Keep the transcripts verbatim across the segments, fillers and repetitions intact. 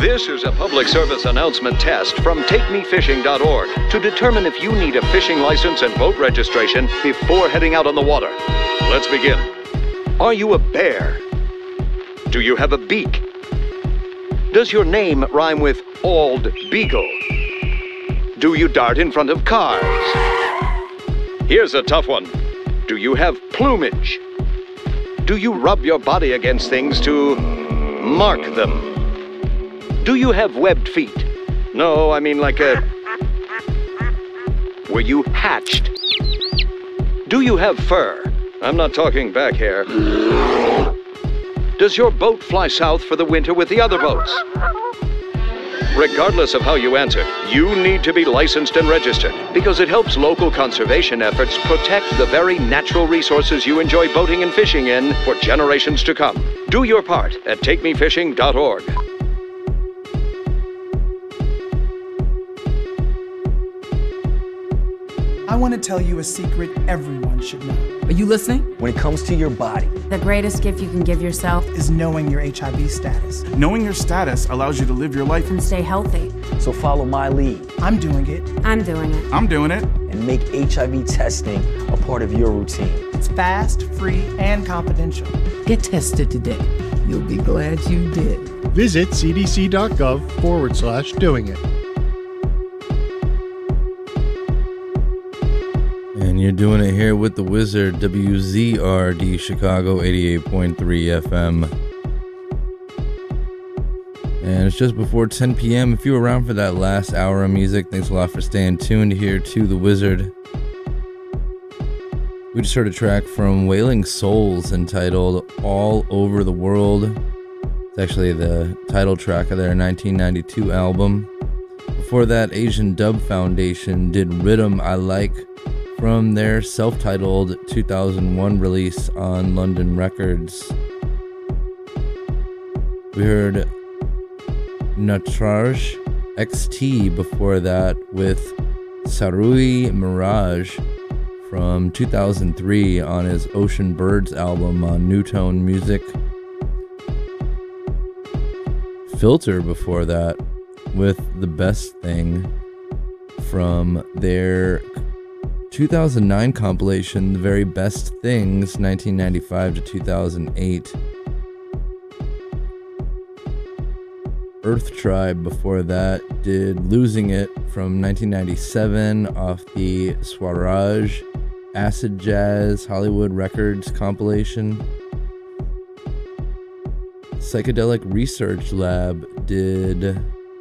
This is a public service announcement test from take me fishing dot org to determine if you need a fishing license and boat registration before heading out on the water. Let's begin. Are you a bear? Do you have a beak? Does your name rhyme with Ald Beagle? Do you dart in front of cars? Here's a tough one. Do you have plumage? Do you rub your body against things to mark them? Do you have webbed feet? No, I mean like a... Were you hatched? Do you have fur? I'm not talking back hair. Does your boat fly south for the winter with the other boats? Regardless of how you answer, you need to be licensed and registered because it helps local conservation efforts protect the very natural resources you enjoy boating and fishing in for generations to come. Do your part at take me fishing dot org. I want to tell you a secret everyone should know. Are you listening? When it comes to your body, the greatest gift you can give yourself is knowing your H I V status. Knowing your status allows you to live your life and stay healthy. So follow my lead. I'm doing it. I'm doing it. I'm doing it. And make H I V testing a part of your routine. It's fast, free, and confidential. Get tested today. You'll be glad you did. Visit C D C dot gov forward slash doing it. And you're doing it here with the Wizard, W Z R D Chicago eighty-eight point three F M. And it's just before ten p.m. If you were around for that last hour of music, thanks a lot for staying tuned here to the Wizard. We just heard a track from Wailing Souls entitled All Over the World. It's actually the title track of their nineteen ninety-two album. Before that, Asian Dub Foundation did Rhythm I Like from their self-titled two thousand one release on London Records. We heard Natraj X T before that with Sarui Mirage from two thousand three on his Ocean Birds album on New Tone Music. Filter before that with The Best Thing from their two thousand nine compilation, The Very Best Things, nineteen ninety-five to two thousand eight. Earth Tribe before that did Losing It from nineteen ninety-seven off the Swaraj Acid Jazz Hollywood Records compilation. Psychedelic Research Lab did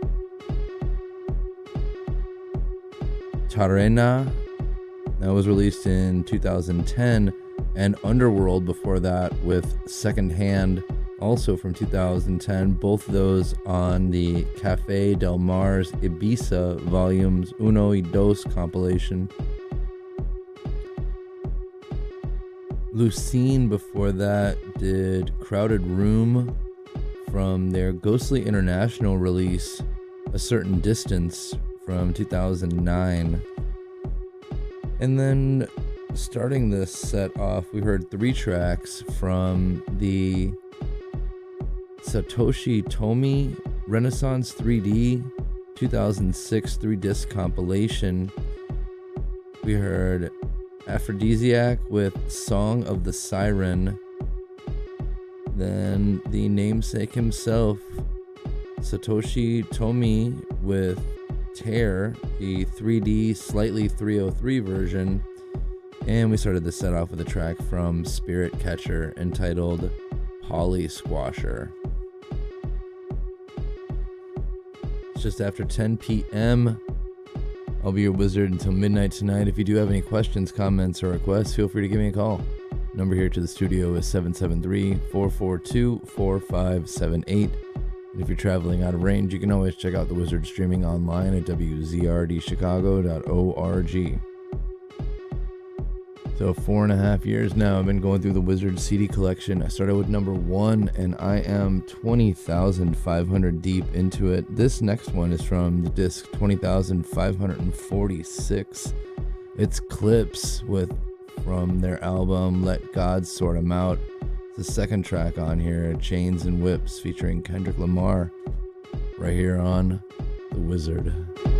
Tarena. That was released in two thousand ten, and Underworld before that with Secondhand, also from two thousand ten, both those on the Café Del Mar's Ibiza Volumes Uno y Dos compilation. Lucine before that did Crowded Room from their Ghostly International release, A Certain Distance from two thousand nine. And then starting this set off, we heard three tracks from the Satoshi Tomi Renaissance three D two thousand six three-disc compilation. We heard Aphrodisiac with Song of the Siren. Then the namesake himself, Satoshi Tomi with Tear, the three D slightly three oh three version. And we started the set off with a track from Spirit Catcher entitled Polly Squasher. It's just after ten p.m. I'll be your wizard until midnight tonight. If you do have any questions, comments, or requests, feel free to give me a call. Number here to the studio is seven seven three, four four two, four five seven eight. And if you're traveling out of range, you can always check out the Wizard streaming online at w z r d chicago dot org. So four and a half years now, I've been going through the Wizard C D collection. I started with number one, and I am twenty thousand five hundred deep into it. This next one is from the disc twenty thousand five hundred forty-six. It's Clips with from their album Let God Sort 'Em Out. The second track on here, Chains and Whips, featuring Kendrick Lamar. right here on The Wizard.